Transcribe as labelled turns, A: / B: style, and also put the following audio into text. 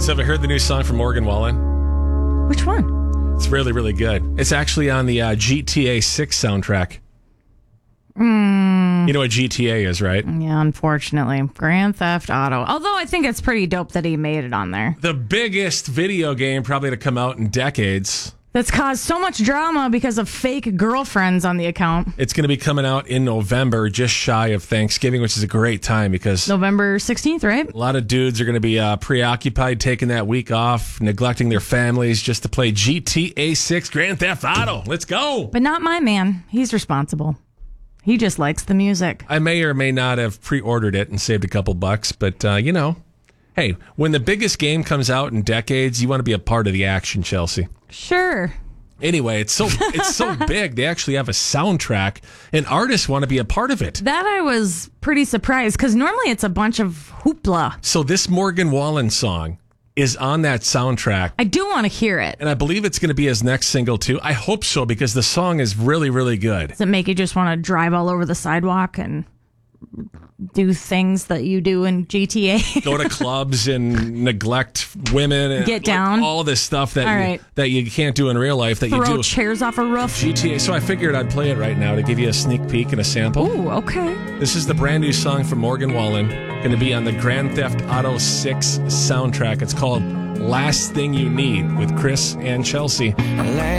A: So have you heard the new song from Morgan Wallen?
B: Which one?
A: It's really, really good. It's actually on the GTA 6 soundtrack. You know what GTA is, right?
B: Yeah, unfortunately. Grand Theft Auto. Although I think it's pretty dope that he made it on there.
A: The biggest video game probably to come out in decades.
B: That's caused so much drama because of fake girlfriends on the account.
A: It's going to be coming out in November, just shy of Thanksgiving, which is a great time because
B: November 16th, right?
A: a lot of dudes are going to be preoccupied taking that week off, neglecting their families just to play GTA 6 Grand Theft Auto. Let's go.
B: But not my man. He's responsible. He just likes the music.
A: I may or may not have pre-ordered it and saved a couple bucks, but, hey, when the biggest game comes out in decades, you want to be a part of the action, Chelsea.
B: Sure.
A: Anyway, it's so big. They actually have a soundtrack, and artists want to be a part of it.
B: That I was pretty surprised, because normally it's a bunch of hoopla.
A: So this Morgan Wallen song is on that soundtrack.
B: I do want to hear it.
A: And I believe it's going to be his next single, too. I hope so, because the song is really, really good.
B: Does it make you just want to drive all over the sidewalk and do things that you do in GTA?
A: Go to clubs and neglect women and
B: get down.
A: all this stuff that
B: right.
A: that you can't do in real life that you
B: Throw
A: do.
B: chairs off a roof.
A: GTA. So I figured I'd play it right now to give you a sneak peek and a sample.
B: Ooh, okay.
A: This is the brand new song from Morgan Wallen. Going to be on the Grand Theft Auto 6 soundtrack. It's called Last Thing You Need with Chris and Chelsea.